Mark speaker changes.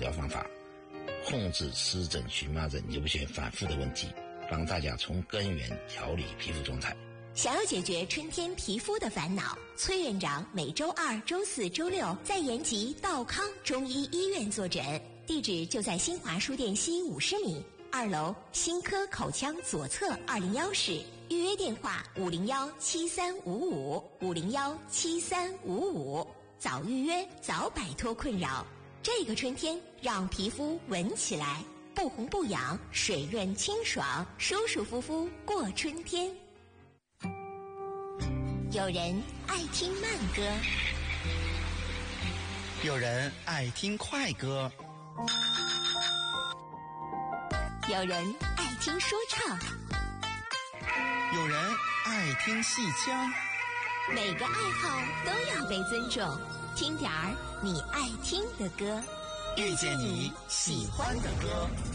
Speaker 1: 效方法，控制湿疹、荨麻疹、瘤癣反复的问题，帮大家从根源调理皮肤状态。
Speaker 2: 想要解决春天皮肤的烦恼，崔院长每周2、周4、周6在延吉道康中医医院坐诊，地址就在新华书店西50米2楼新科口腔左侧201室，预约电话501-7355，501-7355，早预约早摆脱困扰。这个春天让皮肤闻起来不红不痒，水润清爽，舒舒服服过春天。有人爱听慢歌，
Speaker 3: 有人爱听快歌，
Speaker 2: 有人爱听说唱，
Speaker 3: 有人爱听戏腔。
Speaker 2: 每个爱好都要被尊重，听点儿你爱听的歌，
Speaker 3: 遇见你喜欢的歌。